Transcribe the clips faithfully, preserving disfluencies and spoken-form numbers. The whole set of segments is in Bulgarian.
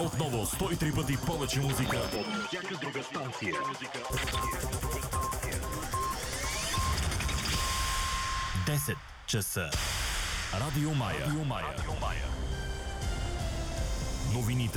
Отново сто и три пъти повече музика от всяка друга станция. десет часа. Радио Мая. Радио Мая. Радио Мая. Новините.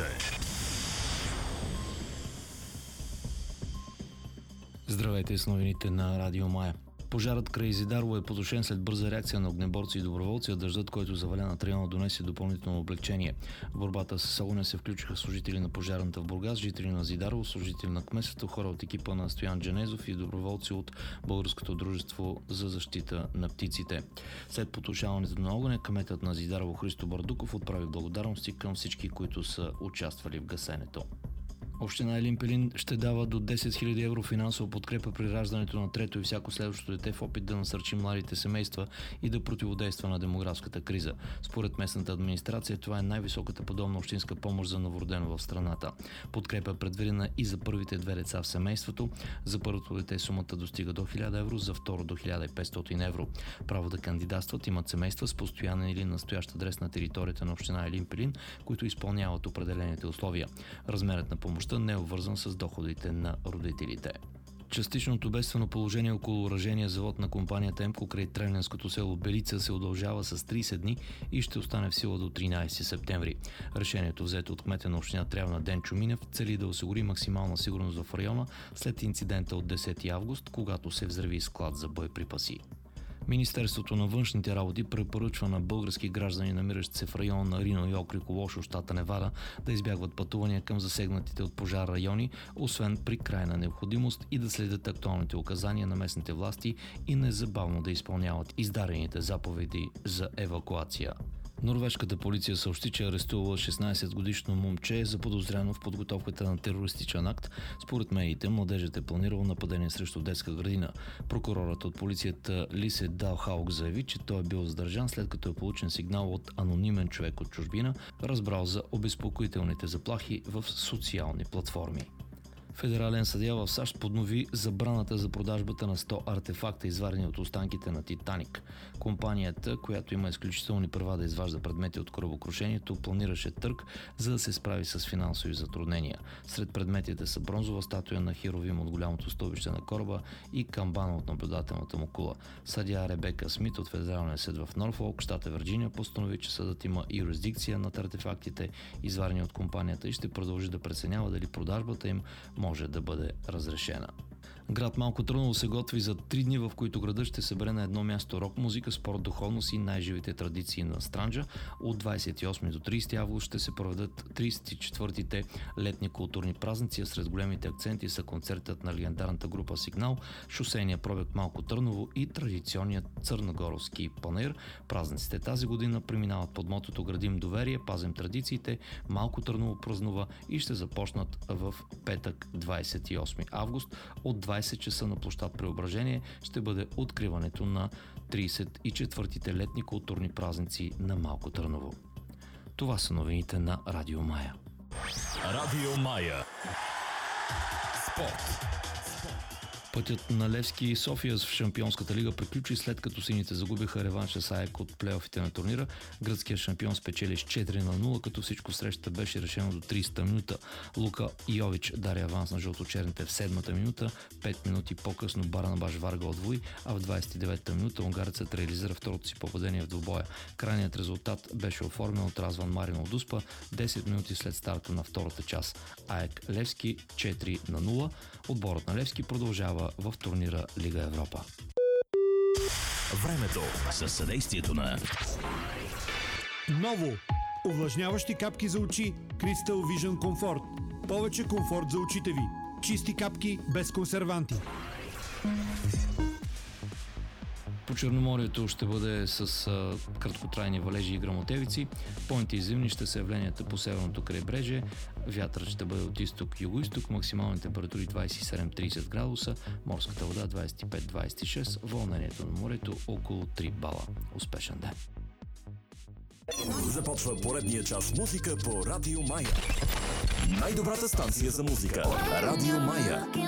Здравейте с новините на Радио Мая. Пожарът край Зидарово е потушен след бърза реакция на огнеборци и доброволци, а дъждът, който заваля над района, донесе допълнително облегчение. В борбата с огъня се включиха служители на пожарната в Бургас, жители на Зидарово, служители на кметството, хора от екипа на Стоян Дженезов и доброволци от Българското дружество за защита на птиците. След потушаването на огъня, кметът на Зидарово Христо Бардуков отправи благодарности към всички, които са участвали в гасенето. Община Елин Пелин ще дава до десет хиляди евро финансова подкрепа при раждането на трето и всяко следващо дете в опит да насърчи младите семейства и да противодейства на демографската криза. Според местната администрация това е най-високата подобна общинска помощ за новородено в страната. Подкрепа е предвидена и за първите две деца в семейството. За първото дете сумата достига до хиляда евро, за второ до хиляда и петстотин евро. Право да кандидатстват имат семейства с постоянен или настоящ адрес на територията на община Елин Пелин, които изпълняват определените условия. Размерът на помощта не е обвързан с доходите на родителите. Частичното бедствено положение около оръжения завод на компанията Емко край Тревненското село Белица се удължава с трийсет дни и ще остане в сила до тринайсети септември. Решението, взето от кмета на община Трявна Денчо Минев, цели да осигури максимална сигурност в района след инцидента от десети август, когато се взриви склад за боеприпаси. Министерството на външните работи препоръчва на български граждани, намиращи се в района на Рино и Окриколошо, щата Невада, да избягват пътувания към засегнатите от пожар райони, освен при крайна необходимост, и да следят актуалните указания на местните власти и незабавно да изпълняват издадените заповеди за евакуация. Норвежката полиция съобщи, че е арестувала шестнайсетгодишно момче, заподозряно в подготовката на терористичен акт. Според медиите, младежът е планирал нападение срещу детска градина. Прокурорът от полицията Лисе Далхаук заяви, че той е бил задържан, след като е получен сигнал от анонимен човек от чужбина, разбрал за обезпокоителните заплахи в социални платформи. Федерален съдия в САЩ поднови забраната за продажбата на сто артефакта, извадени от останките на Титаник. Компанията, която има изключителни права да изважда предмети от корабокрушението, планираше търг, за да се справи с финансови затруднения. Сред предметите са бронзова статуя на Херовим от голямото стълбище на кораба и камбана от наблюдателната му кула. Съдия Ребека Смит от Федералния съд в Норфолк, щата Вирджиния, постанови, че съдът има юрисдикция над артефактите, извадени от компанията, и ще продължи да преценява дали продажбата им може да бъде разрешена. Град Малко Търново се готви за три дни, в които градът ще събере на едно място рок музика, спорт, духовност и най-живите традиции на Странджа. От двайсет и осми до трийсети август ще се проведат трийсет и четвъртите летни културни празници, а сред големите акценти са концертът на легендарната група Сигнал, шосейния пробег Малко Търново и традиционният църногоровски панаир. Празниците тази година преминават под мотото "Градим доверие, пазим традициите". Малко Търново празнува и ще започнат в петък, двайсет и осми август. От двайсет часа на площад Преображение ще бъде откриването на трийсет и четвъртите летни културни празници на Малко Търново. Това са новините на Радио Мая. Радио Мая. Спорт. Пътят на Левски и София в Шампионската лига приключи, след като сините загубиха реванша с АЕК от плейофите на турнира. Гръцкият шампион спечели с четири на нула, като всичко в срещата беше решено до трийсета минута. Лука Йович даде аванс на жълточерните в седмата минута. Пет минути по-късно Барнабаш Варга отвои, а в двайсет и девета минута унгарецът реализира второто си попадение в двубоя. Крайният резултат беше оформен от Разван Марин от Успа десет минути след старта на втората част. АЕК Левски четири на нула. Отборът на Левски продължава в турнира Лига Европа. Времето със съдействието на Ново! Увлажняващи капки за очи Crystal Vision Comfort. Повече комфорт за очите ви. Чисти капки без консерванти. По Черноморието ще бъде с а, краткотрайни валежи и гръмотевици. По-интензивни ще са явленията по северното крайбрежие. Вятърът ще бъде от изток-юго-исток, максимални температури двайсет и седем до трийсет градуса, морската вода двайсет и пет до двайсет и шест, вълнението на морето около три бала. Успешен ден! Започва поредния час музика по Радио Мая. Най-добрата станция за музика. Радио Мая.